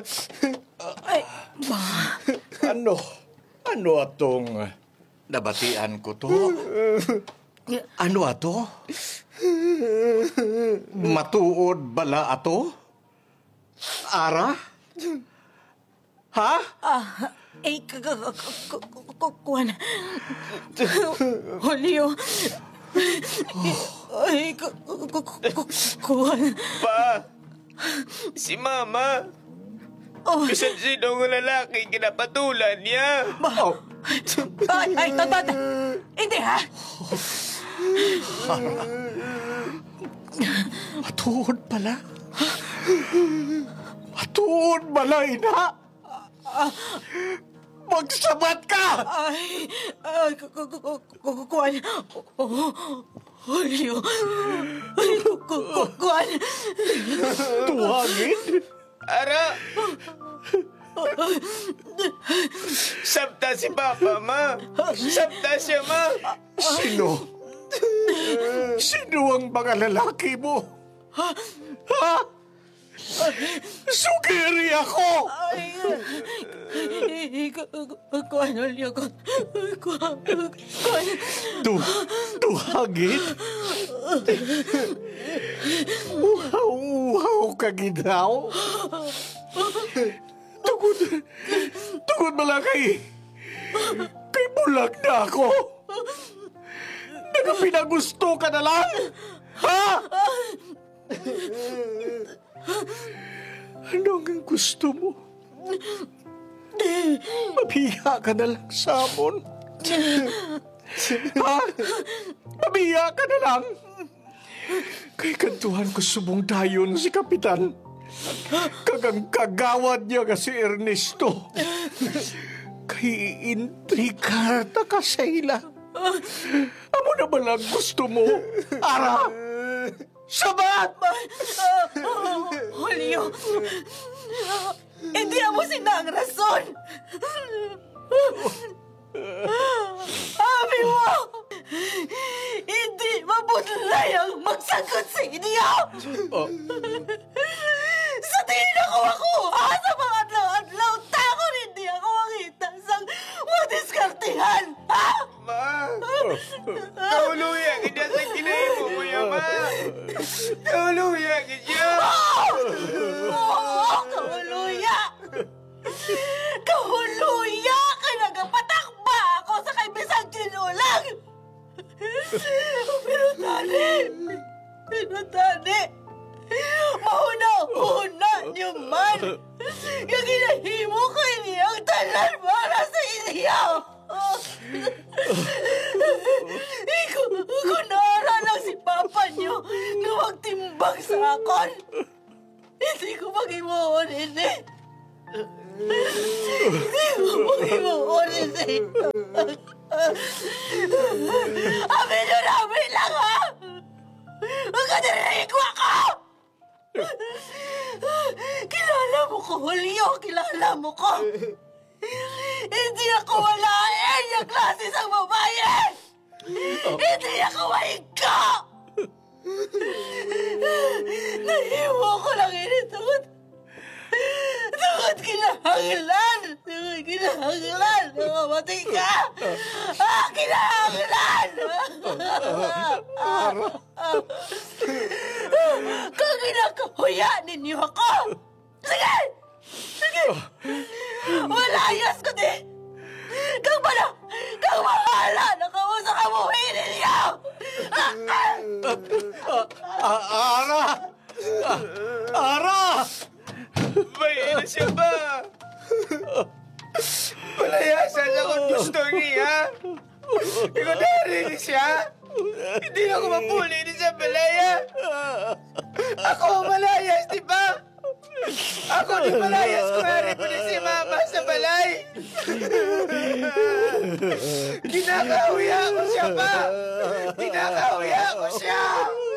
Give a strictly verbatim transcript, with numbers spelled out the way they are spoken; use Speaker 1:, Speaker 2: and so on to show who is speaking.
Speaker 1: Ay, ba?
Speaker 2: Ano? Ano atong nabatian ko to? Ano ato? Matuod bala ato? Ara? Ha?
Speaker 1: Ah, ay, kukuan. Julio. Ay, kukuan.
Speaker 3: Pa, si Mama.
Speaker 1: Oh,
Speaker 3: Bisan sinong lalaki kinapatulan niya.
Speaker 2: Oh,
Speaker 1: ay, ay, tata. Hindi, ha?
Speaker 2: matuod pala? Matuod bala, ina? Magsabat ka!
Speaker 1: Ay, ay, kukuan. Julio. Ay, kukuan.
Speaker 2: Tuwangin?
Speaker 3: Ara! Sabta si Papa, Ma. Sabta siya, Ma.
Speaker 2: Sino? Sino ang mga lalaki mo? Ha? Sugiri ako!
Speaker 1: Ay, kukuan, Julio. Kukuan.
Speaker 2: Tu, tuhagin? Uhaw-uhaw ka ginaw? Tugod, tugod mala kay, kay bulag na ako. Nagapinagusto ka na lang? Ha? Ano ang gusto mo? Mabiya ka na lang sa amon? Ha? Mabiya ka na lang? Kay kantuhan ko subong dayon si Kapitan. Kagang kagawad niya nga si Ernesto. Kay intriga ta ka sa ila. Amo na ba lang gusto mo? Ara! Sabat!
Speaker 1: Julio, hindi mo sinang rason. Sabi mo, hindi mabudlay ang magsagot sa inyo.
Speaker 2: Oh.
Speaker 1: Sa tingin ako ako, ha? Sa mga adlaw-adlaw, takon hindi ako makita sa madiskartihan, ha?
Speaker 3: Ma. Kauluya ka dyan sa kinahin mo, Kuya, Ma. Kauluya ka dyan.
Speaker 1: Oo, kahuluya! Kahuluya! Kaya nagapatakba ako sa kay Bisang Tinulang! Pero tani! Pero tani! Mahuna-huna niyo man! Yung ginahimo ko iniyang talan para sa inyo! Iko, kunara lang si Papa niyo na magtimbang sa akon! Hindi ko mag-imuon, hindi! Hindi ko mag-imuon, hindi! Amin yun, amin lang, ha! Huwag ka narinig ko ako! Kilala mo ko, Julio! Kilala mo ko! Hindi ako walain yung klase sa babae! Hindi ako maingka! Nahiwa ko lang initungod. Tungod kinahanglan! Tungod kinahanglan! Nakamatay ka! Ah, kinahanglan! Kung ginakahuya ninyo ako! Sige! Sige! Malayas ko di! Kang bala! Kang mahala! Nakamusa ka mo ninyo!
Speaker 2: Ara! Ara!
Speaker 3: May ina siya ba? Palayasan ako gusto niya. Ikaw narinig siya. Hindi ako mapuli ni sa balaya. Ako malayas, di ba? Ako di malayas ko rin ko si Mama sa balay. Kinakahuya ko siya pa. Kinakahuya ko siya.